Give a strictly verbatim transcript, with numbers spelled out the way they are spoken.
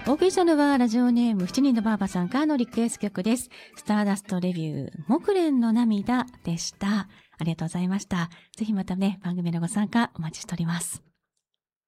お送りしたのはラジオネームしちにんのばあばさんからのリクエスト曲です。スターダストレビュー木蓮の涙でした。ありがとうございました。ぜひまたね、番組のご参加お待ちしております。